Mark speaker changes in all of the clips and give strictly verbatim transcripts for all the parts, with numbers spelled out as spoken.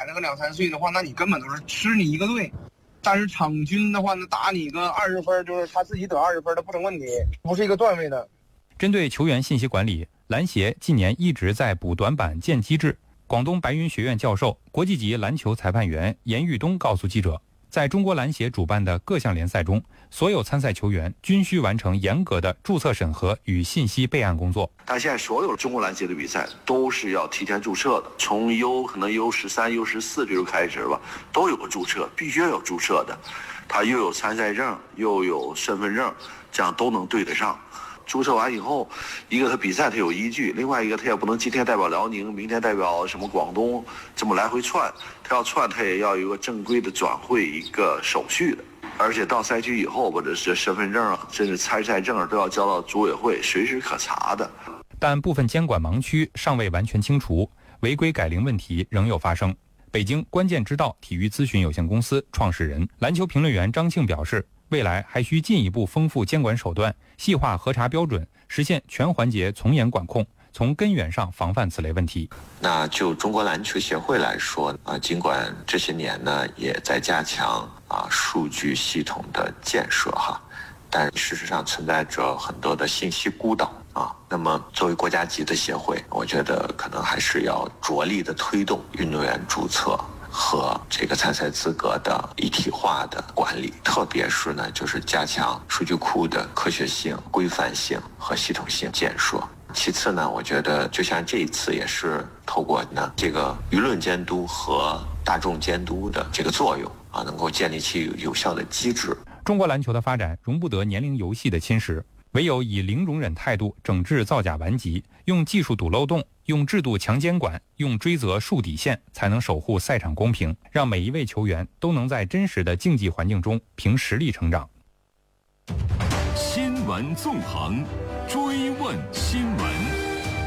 Speaker 1: 了个两三岁的话，那你根本都是吃你一个队。但是场均的话呢，打你个二十分，就是他自己得二十分的不成问题，不是一个段位的。
Speaker 2: 针对球员信息管理，篮协近年一直在补短板建机制。广东白云学院教授、国际级篮球裁判员严玉东告诉记者，在中国篮协主办的各项联赛中，所有参赛球员均需完成严格的注册审核与信息备案工作。
Speaker 3: 但现在所有中国篮协的比赛都是要提前注册的，从 U 可能 U 十三、U 十四这就开始吧，都有个注册，必须要有注册的。他又有参赛证，又有身份证，这样都能对得上。注册完以后，一个他比赛他有依据，另外一个他也不能今天代表辽宁，明天代表什么广东，这么来回窜。他要窜，他也要有一个正规的转会一个手续的。而且到赛区以后，或者是身份证甚至参赛证都要交到组委会，随时可查的。
Speaker 2: 但部分监管盲区尚未完全清除，违规改铃问题仍有发生。北京关键之道体育咨询有限公司创始人、篮球评论员张庆表示，未来还需进一步丰富监管手段，细化核查标准，实现全环节从严管控，从根源上防范此类问题。
Speaker 4: 那就中国篮球协会来说啊，尽管这些年呢也在加强啊数据系统的建设哈，但事实上存在着很多的信息孤岛啊。那么作为国家级的协会，我觉得可能还是要着力的推动运动员注册和这个参赛资格的一体化的管理，特别是呢，就是加强数据库的科学性、规范性和系统性建设。其次呢，我觉得就像这一次也是透过呢这个舆论监督和大众监督的这个作用啊，能够建立起有效的机制。
Speaker 2: 中国篮球的发展容不得年龄游戏的侵蚀，唯有以零容忍态度整治造假顽疾，用技术堵漏洞，用制度强监管，用追责树底线，才能守护赛场公平，让每一位球员都能在真实的竞技环境中凭实力成长。
Speaker 5: 新闻纵横，追问新闻。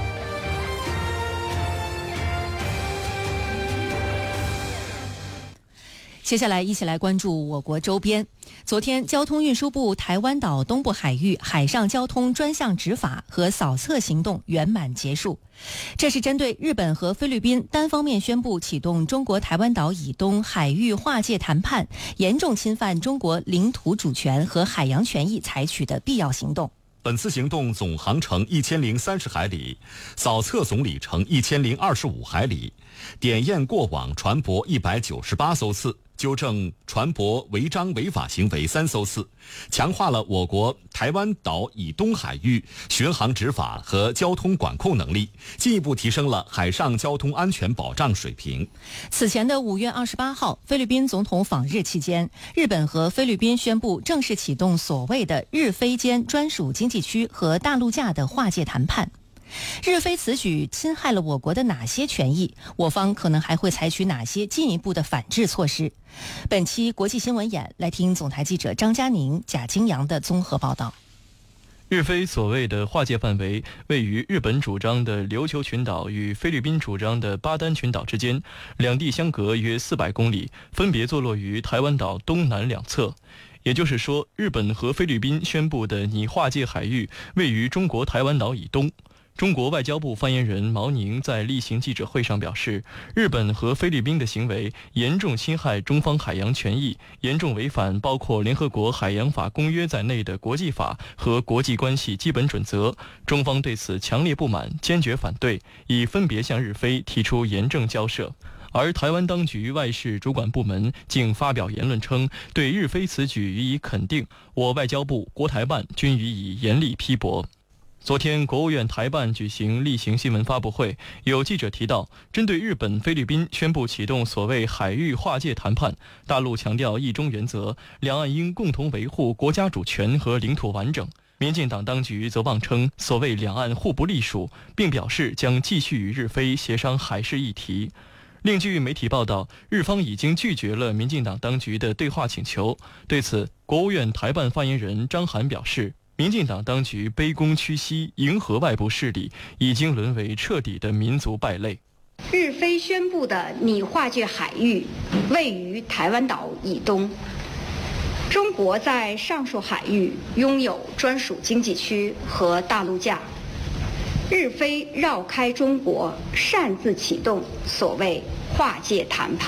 Speaker 6: 接下来一起来关注我国周边。昨天，交通运输部台湾岛东部海域海上交通专项执法和扫测行动圆满结束。这是针对日本和菲律宾单方面宣布启动中国台湾岛以东海域划界谈判，严重侵犯中国领土主权和海洋权益采取的必要行动。
Speaker 7: 本次行动总航程一千零三十海里，扫测总里程一千零二十五海里，点验过往船舶一百九十八艘次，纠正船舶违章违法行为三艘次，强化了我国台湾岛以东海域巡航执法和交通管控能力，进一步提升了海上交通安全保障水平。
Speaker 6: 此前的五月二十八号，菲律宾总统访日期间，日本和菲律宾宣布正式启动所谓的日菲间专属经济区和大陆架的划界谈判。日菲此举侵害了我国的哪些权益？我方可能还会采取哪些进一步的反制措施？本期国际新闻眼来听总台记者张嘉宁、贾金阳的综合报道。
Speaker 8: 日菲所谓的划界范围位于日本主张的琉球群岛与菲律宾主张的巴丹群岛之间，两地相隔约四百公里，分别坐落于台湾岛东南两侧。也就是说，日本和菲律宾宣布的拟划界海域位于中国台湾岛以东。中国外交部发言人毛宁在例行记者会上表示，日本和菲律宾的行为严重侵害中方海洋权益，严重违反包括联合国海洋法公约在内的国际法和国际关系基本准则。中方对此强烈不满，坚决反对，已分别向日菲提出严正交涉。而台湾当局外事主管部门竟发表言论称，对日菲此举予以肯定，我外交部、国台办均予以严厉批驳。昨天，国务院台办举行例行新闻发布会，有记者提到，针对日本、菲律宾宣布启动所谓海域划界谈判，大陆强调一中原则，两岸应共同维护国家主权和领土完整。民进党当局则妄称所谓两岸互不隶属，并表示将继续与日菲协商海事议题。另据媒体报道，日方已经拒绝了民进党当局的对话请求。对此，国务院台办发言人张涵表示，民进党当局卑躬屈膝，迎合外部势力，已经沦为彻底的民族败类。
Speaker 9: 日菲宣布的拟划界海域位于台湾岛以东，中国在上述海域拥有专属经济区和大陆架。日菲绕开中国，擅自启动所谓划界谈判。